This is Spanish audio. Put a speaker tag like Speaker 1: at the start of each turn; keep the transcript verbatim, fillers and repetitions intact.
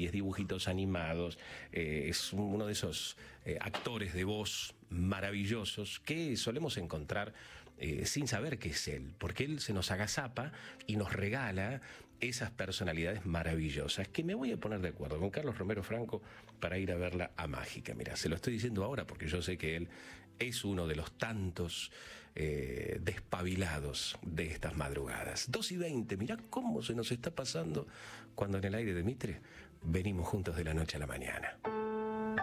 Speaker 1: series, dibujitos animados, eh, es uno de esos eh, actores de voz maravillosos que solemos encontrar eh, sin saber que es él, porque él se nos agazapa y nos regala esas personalidades maravillosas, que me voy a poner de acuerdo con Carlos Romero Franco para ir a verla a Mágica. Mira, se lo estoy diciendo ahora porque yo sé que él es uno de los tantos eh, despabilados de estas madrugadas. dos y veinte, mirá cómo se nos está pasando cuando en el aire de Mitre venimos juntos de la noche a la mañana.